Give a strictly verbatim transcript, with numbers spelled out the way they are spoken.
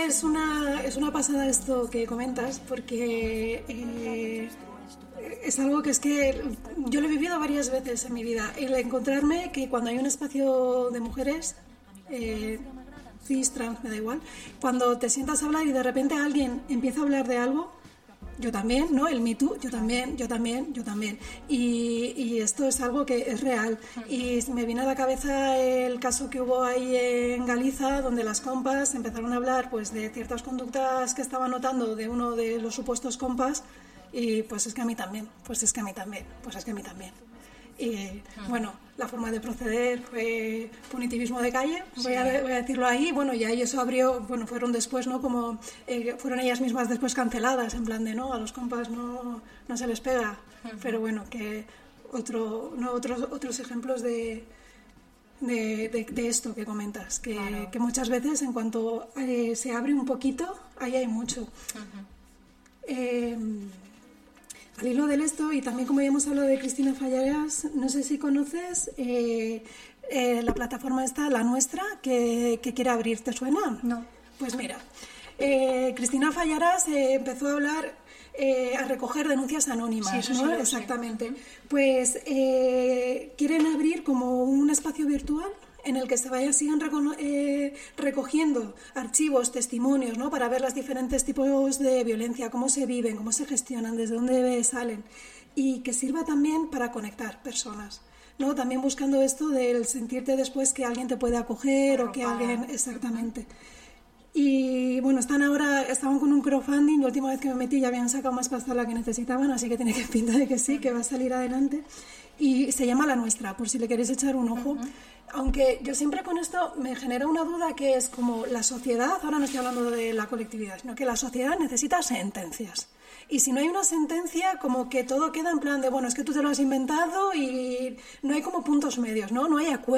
es una, es una pasada esto que comentas, porque eh, es algo que es que yo lo he vivido varias veces en mi vida. El encontrarme que cuando hay un espacio de mujeres, eh, cis, trans, me da igual, cuando te sientas a hablar y de repente alguien empieza a hablar de algo, yo también, ¿no? El Me Too, yo también, yo también, yo también. Y, y esto es algo que es real. Y me viene a la cabeza el caso que hubo ahí en Galiza, donde las compas empezaron a hablar pues de ciertas conductas que estaban notando de uno de los supuestos compas, y pues es que a mí también, pues es que a mí también, pues es que a mí también. Y bueno, la forma de proceder fue punitivismo de calle, voy a, voy a decirlo ahí. Bueno, y ahí eso abrió, bueno, fueron después, ¿no? Como eh, fueron ellas mismas después canceladas, en plan de, no, a los compas no, no se les pega. Uh-huh. Pero bueno, que otro, no, otros, otros ejemplos de, de, de, de esto que comentas, que, claro. que muchas veces en cuanto eh, se abre un poquito, ahí hay mucho. Uh-huh. Eh, Al hilo de esto, y también como ya hemos hablado de Cristina Fallarás, no sé si conoces eh, eh, la plataforma esta, La Nuestra, que, que quiere abrir, ¿te suena? No. Pues mira, eh, Cristina Fallarás eh, empezó a hablar, eh, a recoger denuncias anónimas, sí, ¿no? Sí, exactamente. Sí. Pues eh, quieren abrir como un espacio virtual en el que se vayan, sigan recono- eh, recogiendo archivos, testimonios, ¿no? Para ver los diferentes tipos de violencia, cómo se viven, cómo se gestionan, desde dónde salen, y que sirva también para conectar personas, ¿no? También buscando esto del sentirte después que alguien te puede acoger o que alguien... Exactamente. Y bueno, están ahora, estaban con un crowdfunding, la última vez que me metí ya habían sacado más pasta de la que necesitaban, así que tiene que pinta de que sí, que va a salir adelante. Y se llama La Nuestra, por si le queréis echar un ojo. Uh-huh. Aunque yo siempre con esto me genera una duda, que es como la sociedad, ahora no estoy hablando de la colectividad, sino que la sociedad necesita sentencias. Y si no hay una sentencia, como que todo queda en plan de, bueno, es que tú te lo has inventado, y no hay como puntos medios, ¿no? No hay acuerdo.